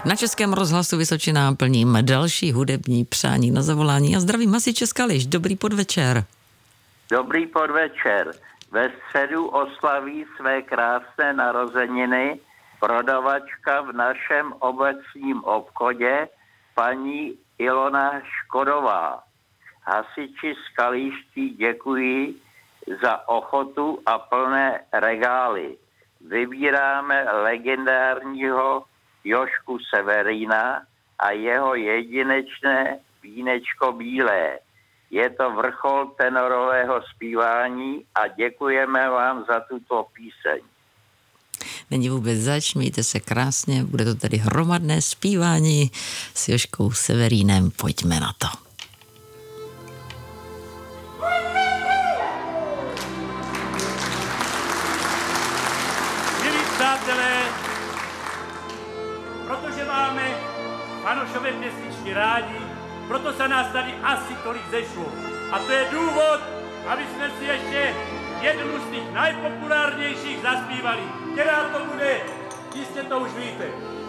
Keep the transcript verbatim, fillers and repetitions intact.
Na Českém rozhlasu Vysočina plním další hudební přání na zavolání a zdravím hasiče Skališ. Dobrý podvečer. Dobrý podvečer. Ve středu oslaví své krásné narozeniny prodavačka v našem obecním obchodě paní Ilona Škodová. Hasiči Skalíští děkuji za ochotu a plné regály. Vybíráme legendárního Jožku Severína a jeho jedinečné vínečko bílé. Je to vrchol tenorového zpívání a děkujeme vám za tuto píseň. Není vůbec zač, mějte se krásně, bude to tedy hromadné zpívání s Jožkou Severínem. Pojďme na to. Milí přátelé, protože máme Vanošové pěsničky rádi, proto se nás tady asi tolik zešlo. A to je důvod, aby jsme si ještě jednu z těch nejpopulárnějších zaspívali. Která to bude, jistě to už víte.